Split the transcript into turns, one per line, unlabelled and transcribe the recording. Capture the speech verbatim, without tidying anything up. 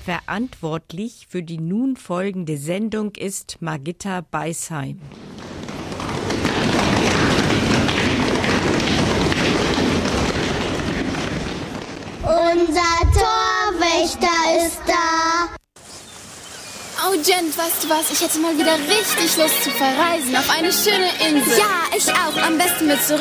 Verantwortlich für die nun folgende Sendung ist Margitta Beisheim.
Unser Torwächter ist da.
Oh, Jen, weißt du was? Ich hätte mal wieder richtig Lust zu verreisen auf eine schöne Insel.
Ja, ich auch. Am besten mit so